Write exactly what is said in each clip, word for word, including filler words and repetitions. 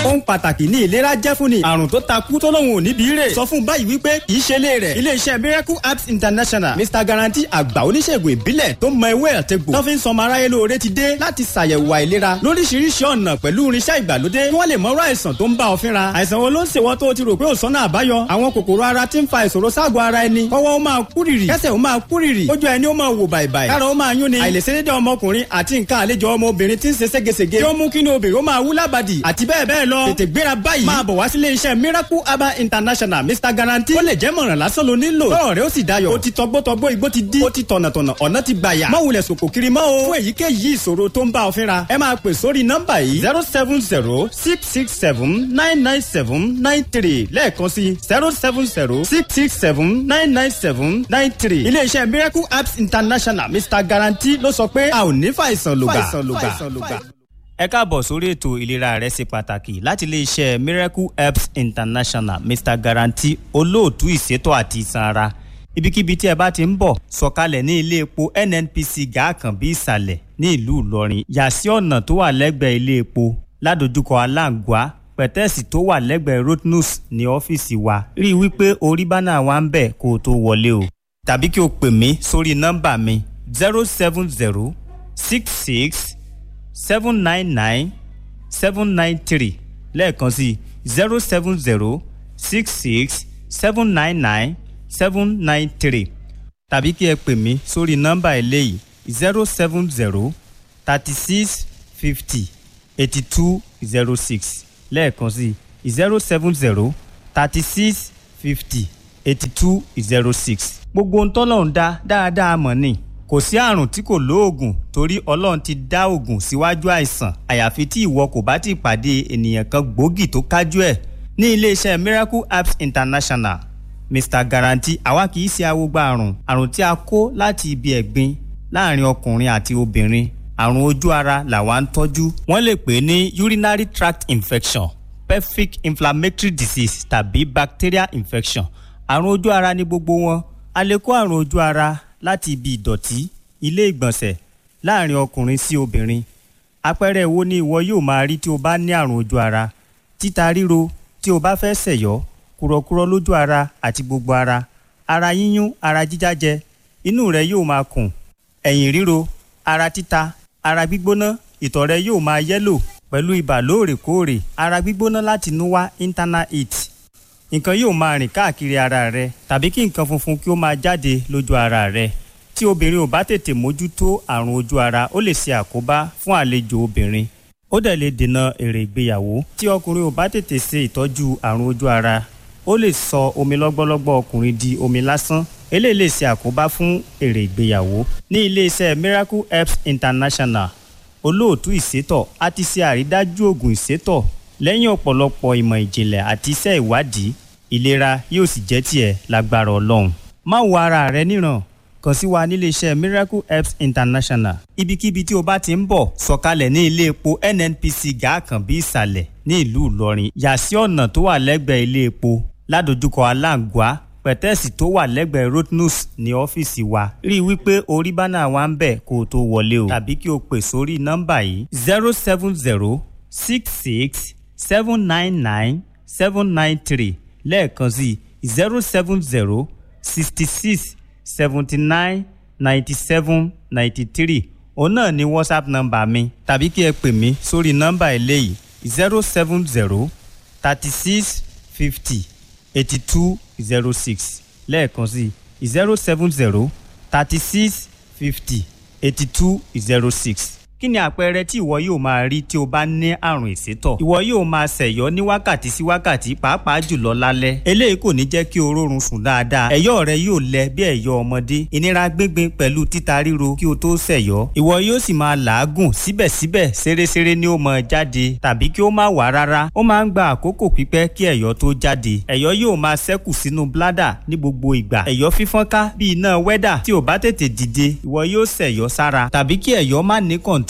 ohun pàtàkì ní ìlera jẹ́ fún ni àrùn tó takú tó lóun ò níbi rè sọ fún báyìí wípé kì í ṣe lé rẹ̀ iléeṣẹ́ Miracle Apps International Mr Guarantee àgbà oníṣègùn ìbílẹ̀ tó mọ ewé àtegbò tó fi ń sọmọ aráyé lóore ti dé láti ṣàyẹ̀wò àìlera lóríṣiríṣi ọ̀nà pẹ̀lú irinṣẹ́ ìgbàlódé kí wọ́n lè mọ̀rọ̀ àìsàn tó ń bá ọ fínra àìsàn wo ló ń ṣèwọ́ tó ti rò pé ò sọ́nà àbáyọ àwọn kòkòrò ara tí ń fa ìṣòro ságọ̀ ara ẹni kọ́wọ́ ó máa kúrìrì kẹ́sẹ̀ ó máa kúrìrì ojú ẹni ó máa wò bàìbàì kára ó máa yún ni àìlèṣedédé ọmọkùnrin àti nǹkan àlejò ọmọbìnrin tí ń ṣe ségesège tí ó mú kí ni obìnrin ó máa wú lábàdì àti bẹ́ẹ̀ bẹ́ẹ̀ lọ tètè gbéra báyìí máa bọ̀ wá sílé iṣẹ́ Miracle Herbal International Mr Guarantee ó lè jẹ́ mọ̀ràn lásán ló nílò tọ́rọ̀ rẹ ó sì dayọ̀ ó ti tọgbọ́tọgbọ́ igbó ti dí ó ti tọ̀nàtọ̀nà ọ̀nà ti gbàyà má wulẹ̀ sòkò kiri mọ́ o fún èyíkéyìí ìṣòro tó ń bá ọ fínra ẹ máa pè sórí nọ́mbà yìí zero seven zero six six seven nine nine seven nine three lẹ́ẹ̀kan sí zero seven zero six six seven nine nine seven nine three iléeṣẹ́ Miracle Apps International Mr Guarantee ló sọ pé a ò ní fàìsàn lògbà. ẹ káàbọ̀ sórí ètò ìlera rẹ ṣe pàtàkì láti iléeṣẹ́ Miracle Apps International Mr Guarantee olóòtú ìṣètò àti ìsan ara ibikíbi tí ẹ bá ti ń bọ̀ sọ̀kalẹ̀ ní ilé epo N N P C Gàákànbí ìsàlẹ̀ ní ìlú Ìlọrin yà sí ọ̀nà tó wà lẹ́gbẹ̀ẹ́ ilé epo ládojúkọ Aláǹgbá pẹ̀tẹ́ẹ̀sì tó wà lẹ́gbẹ̀ẹ́ Rotnus ní ọ́fíìsì wa rí i wípé orí bánà wa ń bẹ̀ kó o tó wọlé o tàbí kí o pè mí sórí nọ́mbà mi zero seven zero six six seven nine nine seven nine three lẹ́ẹ̀kan sí zero seven zero six six seven nine nine seven nine three tàbí kí ẹ pè mí sórí nọ́mbà eléyìí zero seven zero thirty six fifty eighty two zero six lẹ́ẹ̀kan sí zero seven zero thirty six fifty eighty two zero six. gbogbo ohun tọ́lọ́run dá dáadáa mọ̀ ni kò sí àrùn tí kò lóògùn torí Ọlọ́run ti dá òògùn síwájú àìsàn àyàfi tí ìwọ kò bá ti pàdé ènìyàn kan gbòógì tó kájú ẹ̀ ní iléeṣẹ́ Miracle Apps International Mr Guarantee àwa kì í ṣe awogba àrùn àrùn tí a kó láti ibi ẹ̀gbin láàrin ọkùnrin àti obìnrin àrùn ojú ara làwa ń tọ́jú wọ́n lè pè ní urinary tract infection pelvic inflammatory disease tàbí bacterial infection àrùn ojú ara ní gbogbo wọn a lè kó àrùn ojú ara láti ibi ìdọ̀tí ilé ìgbọ̀nsẹ̀ láàrin ọkùnrin sí obìnrin àpẹẹrẹ wo ni ìwọ yóò máa rí tí o bá ní àrùn ojú ara títa ríro tí o bá fẹ́ ṣẹ̀yọ́ kúrọ̀kúrọ̀ lójú ara àti gbogbo ara ara yíyún ara jíjájẹ inú rẹ yóò máa kùn ẹ̀yìn ríro ara títa ara gbígbóná ìtọ̀ rẹ yóò máa yẹ́lò pẹ̀lú ibà lóòrèkóòrè ara gbígbóná láti inú wá internal heat nǹkan yóò máa rìn káàkiri ara rẹ tàbí kí nǹkan funfun kí ó máa jáde lójú ara rẹ tí obìnrin ò bá tètè mójútó àrùn ojú ara ó lè ṣe àkóbá fún àlejò obìnrin ó dẹ̀ lè dènà èrè ìgbéyàwó tí ọkùnrin ò bá tètè ṣe ìtọ́jú àrùn ojú ara ó lè sọ omi lọ́gbọ́lọ́gbọ́ ọkùnrin di omi lásán eléyìí lè ṣe àkóbá fún èrè ìgbéyàwó ní iléeṣẹ́ Miracle Apps International olóòtú ìṣètò àti ṣe àrídájú oògùn ìṣètò lẹ́yìn ọ̀pọ̀lọpọ̀ ìmọ̀ ìjìnlẹ̀ àti iṣẹ́ ìwádìí ìlera yóò sì jẹ́ tiẹ̀ lágbára Ọlọ́run má wo ara rẹ níran kàn sí wa nílé iṣẹ́ Miracle Apps International ibikíbi tí o bá ti ń bọ̀ sọ̀kalẹ̀ ní ilé epo N N P C Gàákànbí ìsàlẹ̀ ní ìlú Ìlọrin yà sí ọ̀nà tó wà lẹ́gbẹ̀ẹ́ ilé epo ládojúkọ Aláǹgbá pẹ̀tẹ́ẹ̀sì tó wà lẹ́gbẹ̀ẹ́ Rotnus ní ọ́fíìsì wa rí i wípé orí bánà wa ń bẹ̀ kó o tó wọlé o tàbí kí o pè sórí nọ́mbà yìí zero seven zero six six seven nine nine seven nine three lẹ́ẹ̀kan sí zero seven zero sixty six seventy nine ninety seven ninety three òun náà ni WhatsApp nọ́mbà mi tàbí kí ẹ pè mí sórí nọ́mbà eléyìí zero seven zero thirty six fifty eighty two zero six lẹ́ẹ̀kan sí zero seven zero thirty six fifty eighty two zero six. kí ni àpẹẹrẹ tí ìwọ yóò máa rí tí o bá ní àrùn ìsétọ̀? ìwọ yóò máa ṣẹ̀yọ́ ní wákàtí sí wákàtí pàápàá jùlọ lálẹ́. eléyìí kò ní jẹ́ kí o rórun sùn dáadáa. ẹ̀yọ́ rẹ yóò lẹ bí ẹ̀yọ́ ọmọdé. ìnira gbíngbin pẹ̀lú títa ríro kí o tó ṣẹ̀yọ́. ìwọ yóò sì máa làágùn síbẹ̀síbẹ̀ ṣeréṣeré ni ó máa jáde tàbí kí ó má wá rárá. ó máa ń gba àkókò pípẹ́ kí ẹ̀yọ́ tó jáde. ẹ̀yọ́ yóò máa ṣẹ́kù sínú bládà ní gbogbo ìgbà. ẹ̀yọ́ fífọ́nká bí iná wẹ́dà tí ò bá tètè dìde ìwọ yóò ṣẹ̀yọ́ sára tàbí kí ẹ̀yọ́ má ní kọ̀ǹt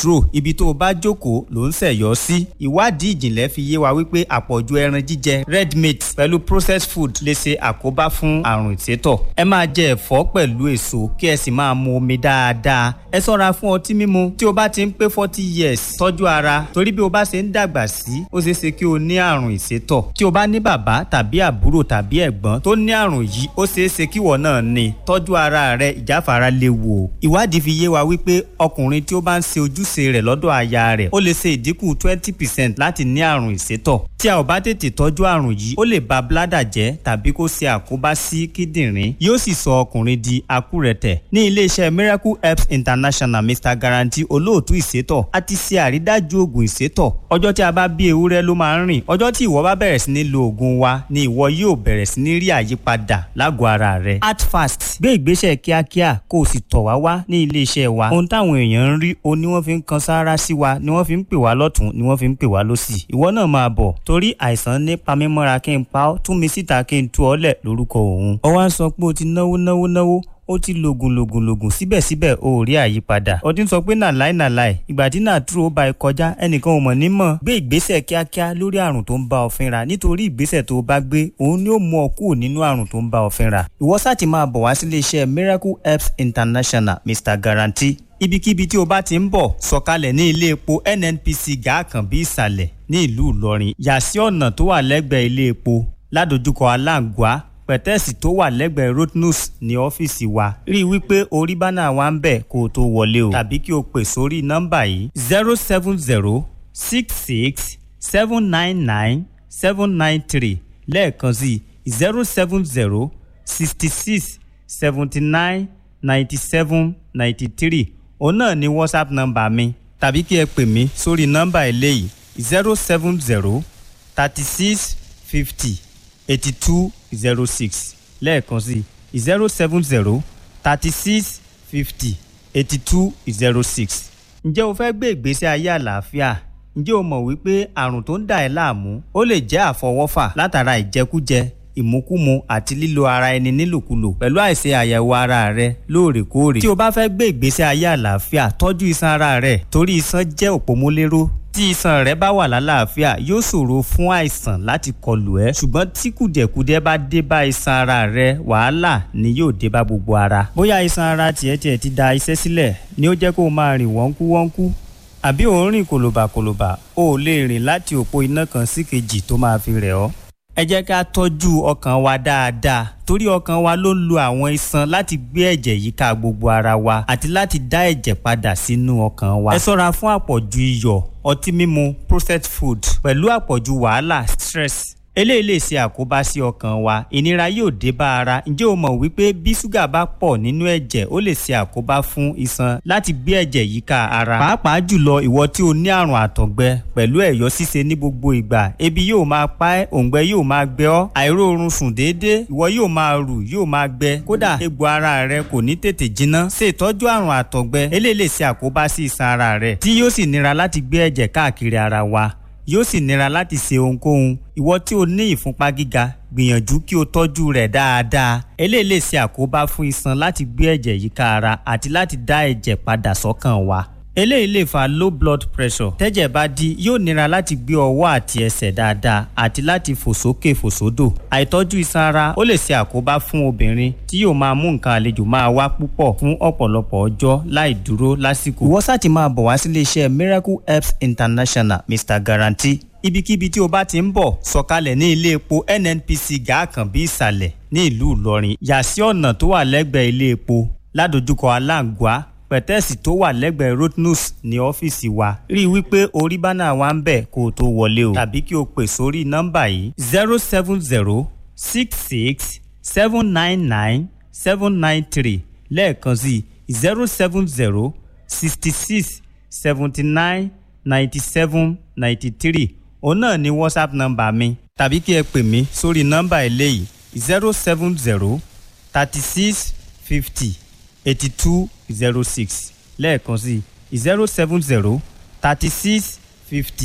control ibi tó o bá jókòó ló ń ṣẹ̀yọ́ sí. ìwádìí ìjìnlẹ̀ fi yé wa wípé àpọ̀jù ẹran jíjẹ red meat pẹ̀lú processed food lè ṣe àkóbá fún àrùn ìsétọ̀. ẹ máa jẹ ẹ̀fọ́ pẹ̀lú èso kí ẹ sì máa mu omi dáadáa. ẹ ṣọ́ra fún ọtí mímu tí o bá ti ń pé forty years. tọ́jú ara torí bí o bá ṣe ń dàgbà sí ó ṣeé ṣe kí o ní àrùn ìsétọ̀. tí o bá ní bàbá tàbí àbúrò tàbí ẹ̀gbọ́n tó ní àrùn yìí ó ṣeé ṣe kí ìwọ náà ní. tọ́jú ara rẹ, ìjáfara léwu. ìwádìí fi yé wa wípé ọkùnrin tí ó bá ń ṣe ojúṣe rẹ̀ lọ́dọ̀ aya rẹ̀ ó lè ṣe ìdínkù twenty percent láti ní àrùn ìsétọ̀. tí a ò bá tètè tọ́jú àrùn yìí ó lè ba bládà jẹ́ tàbí kó ṣe àkóbá sí kíndìnrín, yóò sì sọ ọkùnrin di akúrẹ̀tẹ̀. ní iléeṣẹ́ Miracle Herbs International Mister Guarantee olóòtú ìsétọ̀ a ti ṣe àrídájú oògùn ìsétọ̀. ọjọ́ tí a bá bí ewúrẹ́ ló máa ń rìn. ọjọ́ tí ìwọ bá bẹ̀rẹ̀ sí ní lo oògùn wa ni ìwọ yóò bẹ̀rẹ̀ sí ní rí àyípadà lágọ̀ọ́ ara rẹ. act fast, gbé ìgbésẹ̀ kíákíá kó o sì tọ̀ wá wá ní iléeṣẹ́ wa. ohun táwọn èèyàn ń rí o ni wọ́n fi ń kan sáárá sí wa, ni wọ́n fi ń pè wá lọ́tún, ni wọ́n fi ń pè wá lósì. ìwọ náà máa bọ̀ torí àìsàn ní pamímọ́ra kí n pa ọ́, tún mi síta kí n tú ọ lẹ̀ lórúkọ òun. ó wá ń sọ pé o ti náwó náwó náwó ó ti lògùn lògùn lògùn síbẹ̀síbẹ̀ o ò rí àyípadà. ó ti ń sọ pé nàláì nàláì ìgbà tí nàtúrò bá ẹ kọjá ẹnìkan ò mọ̀ ní mọ̀. gbé ìgbésẹ̀ kíákíá lórí àrùn tó ń bá ọ fínra nítorí ìgbésẹ̀ tó o bá gbé òun ni ó mú ọ kúrò nínú àrùn tó ń bá ọ fínra. ìwọ sáà ti máa bọ̀ wá sílé iṣẹ́ Miracle Herbs International Mister Guarantee. ibikíbi tí o bá ti ń bọ̀ sọ̀kalẹ̀ ní ilé epo N N P C Gàákànbí ìsàlẹ̀ ní ìlú Ìlọrin. yà sí ọ̀nà tó wà lẹ́gbẹ̀ẹ́ ilé epo ládojúkọ Aláǹgbá pẹ̀tẹ́ẹ̀sì tó wà lẹ́gbẹ̀ẹ́ Rotnus ní ọ́fíìsì wa. rí i wípé orí bánà wa ń bẹ̀ kó o tó wọlé o. tàbí kí o pè sórí nọ́mbà yìí zero seven zero six six seven nine nine seven nine three lẹ́ẹ̀kan sí zero seven zero sixty six seventy nine ninety seven ninety three. òun náà ni WhatsApp nọ́mbà mi. tàbí kí ẹ pè mí sórí nọ́mbà eléyìí zero seven zero thirty six fifty eighty two zero six lẹ́ẹ̀kan sí zero seven zero thirty six fifty eighty two zero six. ǹjẹ́ o fẹ́ gbé ìgbésí ayé àlàáfíà? ǹjẹ́ o mọ̀ wípé àrùn tó ń dà ẹ́ láàmú ó lè jẹ́ àfọwọ́fà látara ìjẹkújẹ, ìmúkúmu àti lílo ara ẹni nílòkulò pẹ̀lú àìṣe àyẹ̀wò ara rẹ lóòrèkóòrè. tí o bá fẹ́ gbé ìgbésí ayé àlàáfíà tọ́jú iṣan ara rẹ torí iṣan jẹ́ òpómúléró. tí iṣan rẹ bá wà lálàáfíà yóò ṣòro fún àìsàn láti kọlù ẹ́, ṣùgbọ́n tí kùdẹ̀kùdẹ̀ bá dé bá iṣan ara rẹ wàhálà ni yóò dé bá gbogbo ara. bóyá iṣan ara tiẹ̀ tiẹ̀ ti da iṣẹ́ sílẹ̀ ni ó jẹ́ kó o máa rìn wọ́nkú wọ́nkú, àbí ò ń rìn kòlòbàkòlòbà o ò lè rìn láti òpó iná kan sí kejì tó máa fi rẹ̀ ọ́. ẹ jẹ́ ká tọ́jú ọkàn wa dáadáa torí ọkàn wa ló ń lo àwọn iṣan láti gbé ẹ̀jẹ̀ yíká gbogbo ara wa àti láti dá ẹ̀jẹ̀ padà sínú ọkàn wa. ẹ ṣọ́ra fún àpọ̀jù iyọ̀, ọtí mímu, processed food pẹ̀lú àpọ̀jù wàhálà stress. eléyìí lè ṣe àkóbá sí ọkàn wa, ìnira yóò dé bá ara. ǹjẹ́ o mọ̀ wípé bí ṣúgà bá pọ̀ nínú ẹ̀jẹ̀ ó lè ṣe àkóbá fún iṣan láti gbé ẹ̀jẹ̀ yíká ara. pàápàá jùlọ ìwọ tí o ní àrùn àtọ̀gbẹ pẹ̀lú ẹ̀yọ́ ṣíṣe ní gbogbo ìgbà, ebi yóò máa pa ẹ́, òǹgbẹ yóò máa gbẹ ọ́, àìróorun sùn déédéé, ìwọ yóò máa rù yóò máa gbẹ, kódà egbò ara rẹ kò ní tètè jiná. ṣe ìtọ́jú àrùn àtọ̀gbẹ, eléyìí lè ṣe àkóbá sí iṣan ara rẹ tí yóò sì nira láti gbé ẹ̀jẹ̀ káàkiri ara wa, yóò sì nira láti ṣe ohunkóhun. ìwọ tí o ní ìfúnpá gíga gbìyànjú kí o tọ́jú rẹ̀ dáadáa. eléyìí lè ṣe àkóbá fún iṣan láti gbé ẹ̀jẹ̀ yíká ara àti láti dá ẹ̀jẹ̀ padà sọ́kàn wa. eléyìí lè fa low blood pressure. tẹ́jẹ̀ bá dí yóò nira láti gbé ọwọ́ àti ẹsẹ̀ dáadáa àti láti fò sókè fò sódò. àìtọ́jú iṣan ara ó lè ṣe àkóbá fún obìnrin tí yóò máa mú nǹkan àlejò máa wá púpọ̀ fún ọ̀pọ̀lọpọ̀ ọjọ́ láì dúró lásìkò. ìwọ sáà ti máa bọ̀ wá sílé iṣẹ́ Miracle Herbs International Mister Guarantee. ibikíbi tí o bá ti ń bọ̀ sọ̀kalẹ̀ ní ilé epo N N P C Gàákànbí ìsàlẹ̀ ní ìlú Ìlọrin. yà sí ọ̀nà tó wà lẹ́gbẹ̀ẹ́ ilé epo ládojúkọ Aláǹgbá pẹ̀tẹ́ẹ̀sì tó wà lẹ́gbẹ̀ẹ́ Rotnus ní ọ́fíìsì wa. rí i wípé orí bánà wa ń bẹ̀ kó o tó wọlé o. tàbí kí o pè sórí nọ́mbà yìí zero seven zero six six seven nine nine seven nine three lẹ́ẹ̀kan sí zero seven zero sixty six seventy nine ninety seven ninety three. òun náà ni WhatsApp nọ́mbà mi. tàbí kí ẹ pè mí sórí nọ́mbà eléyìí zero seven zero thirty six fifty eighty two zero six lẹ́ẹ̀kan sí zero seven zero thirty six fifty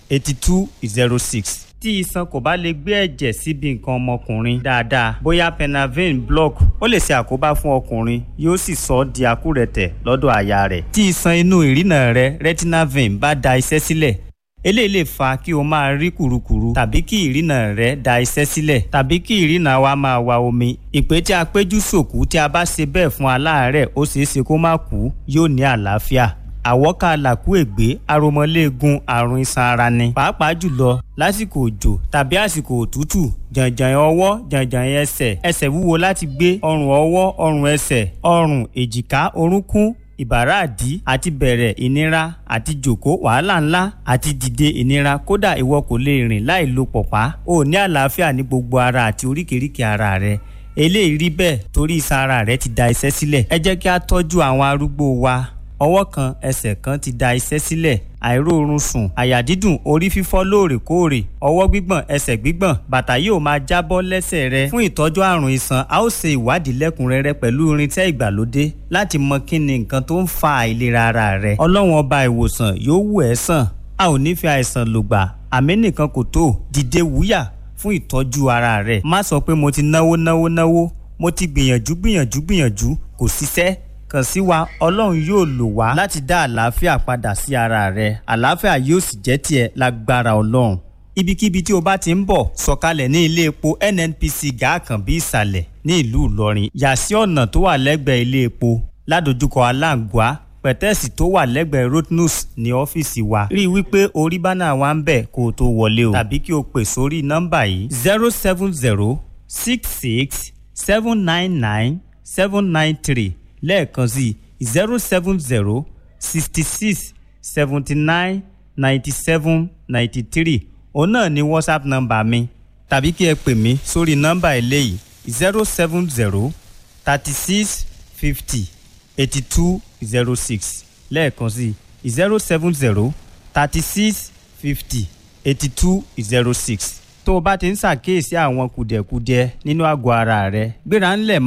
eighty two zero six. tí iṣan kò bá lè gbé ẹ̀jẹ̀ síbi nǹkan ọmọkùnrin dáadáa bóyá penavin block ó lè ṣe àkóbá fún ọkùnrin yóò sì sọ ọ́ di àkúrẹ̀tẹ̀ lọ́dọ̀ aya rẹ̀. tí iṣan inú ìrìnà rẹ retinal vein bá da iṣẹ́ sílẹ̀ eléyìí lè fa kí o máa rí kùrukùru tàbí kí ìrìnà rẹ da iṣẹ́ sílẹ̀ tàbí kí ìrìnà wa máa wa omi. ìpè tí a péjú sòkú tí a bá ṣe bẹ́ẹ̀ fún aláàárẹ̀ ó ṣeé ṣe kó má kú yóò ní àlàáfíà. àwọ́ká làkúègbé aromọléegun àrùn iṣan ara ni pàápàá jùlọ lásìkò òjò tàbí àsìkò òtútù. jàǹjàǹ ọwọ́ jàǹjàǹ ẹsẹ̀ ẹsẹ̀ wúwo láti gbé ọrùn ọwọ́ ọrùn ẹsẹ̀ ọrùn èjìká orúnkún ìbàràdí àti bẹ̀rẹ̀ ìnira àti jòkó wàhálà ńlá àti dìde ìnira kódà ìwọ kò lè rìn láì lo pọ̀pá. o ní àlàáfíà ní gbogbo ara àti oríkèéríkèé ara rẹ. eléyìí rí bẹ́ẹ̀ torí iṣan ara rẹ ti da iṣẹ́ sílẹ̀. ẹ jẹ́ kí a tọ́jú àwọn arúgbó wa. ọwọ́ kan ẹsẹ̀ kan ti da iṣẹ́ sílẹ̀ àìróorun sùn àyà dídùn orí fífọ́ lóòrèkóòrè ọwọ́ gbígbọ̀n ẹsẹ̀ gbígbọ̀n bàtà yóò máa jábọ́ lẹ́sẹ̀ rẹ. fún ìtọ́jú àrùn iṣan a ó ṣe ìwádìí lẹ́kùnrẹ́rẹ́ pẹ̀lú irinṣẹ́ ìgbàlódé láti mọ kí ni nǹkan tó ń fa àìlera ara rẹ. ọlọ́run ọba ìwòsàn yóò wù ẹ́ sàn. a ò ní fi àìsàn lògbà àmì nìkan kò tó dìde wúyà fún ìtọ́jú ara rẹ. má sọ pé mo ti náwó náwó náwó mo ti gbìyànjú gbìyànjú gbìyànjú kò ṣiṣẹ́. kàn sí wa ọlọ́run yóò lò wá láti dá àlàáfíà padà sí ara rẹ. àlàáfíà yóò sì jẹ́ tiẹ̀ lágbára ọlọ́run. ibikíbi tí o bá ti ń bọ̀ sọ̀kalẹ̀ ní ilé epo N N P C gàákànbí ìsàlẹ̀ ní ìlú Ìlọrin yà sí ọ̀nà tó wà lẹ́gbẹ̀ẹ́ ilé epo ládojúkọ aláǹgbá pẹ̀tẹ́ẹ̀sì tó wà lẹ́gbẹ̀ẹ́ Rotnus ní ọ́fíìsì wa. rí i wípé orí bánà wa ń bẹ̀ kó o tó wọlé o tàbí kí o pè sórí nọ́mbà yìí zero seven zero six six seven nine nine seven nine three lẹ́ẹ̀kan sí zero seven zero sixty six seventy nine ninety seven ninety three òun náà ni WhatsApp nọ́mbà mi tàbí kí ẹ pè mí sórí nọ́mbà eléyìí zero seven zero thirty six fifty eighty two zero six lẹ́ẹ̀kan sí zero seven zero thirty six fifty eighty two zero six. tó o bá ti ń ṣàkíyèsí àwọn kùdẹ̀kùdẹ nínú àgọ́ ara rẹ gbéra ńlẹ̀